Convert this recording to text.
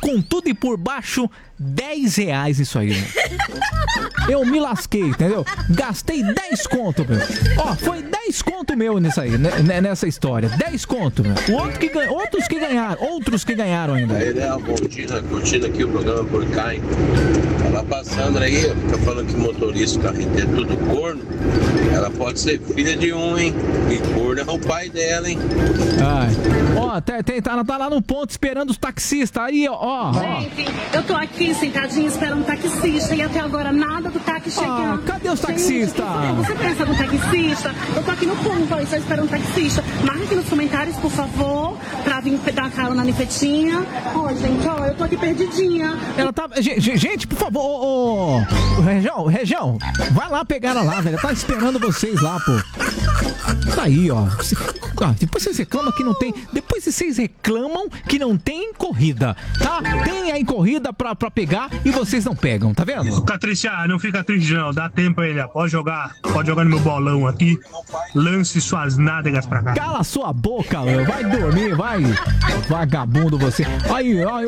com tudo e por baixo, R$10 isso aí, meu. Eu me lasquei, entendeu? Gastei 10 conto, meu. Ó, foi 10 conto meu nisso aí, nessa história. 10 conto, meu. Outros que ganharam ainda. Aí, né, curtindo aqui o programa por cá, hein? Ela passando aí, fica falando que motorista carreteiro é tudo corno. Ela pode ser filha de um, hein? E corno é o pai dela, hein? Ai. Ó, ela tá lá no ponto esperando os taxistas. Aí, ó. Gente, eu tô aqui sentadinha esperando um taxista e até agora nada do táxi chegando. Cadê os taxistas? Você pensa no taxista? Eu tô aqui no ponto, aí só esperando um taxista. Marca aqui nos comentários, por favor, pra vir dar carona na Nipetinha. Ó, gente, eu tô aqui perdidinha. Ela tá... Gente, por favor, Região, vai lá pegar ela lá, velho. Ela tá esperando vocês lá, pô. Tá aí, ó. Depois vocês reclamam que não tem... Depois vocês reclamam que não tem corrida, tá? Tem aí corrida pra pegar e vocês não pegam, tá vendo? Não fica triste não, dá tempo aí, pode jogar no meu bolão aqui, lance suas nádegas pra cá. Cala sua boca, meu. Vai dormir, vai. Vagabundo você. Aí,